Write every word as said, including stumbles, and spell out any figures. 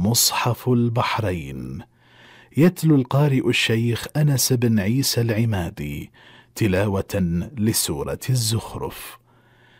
مصحف البحرين. يتلو القارئ الشيخ أنس بن عيسى العمادي تلاوة لسورة الزخرف.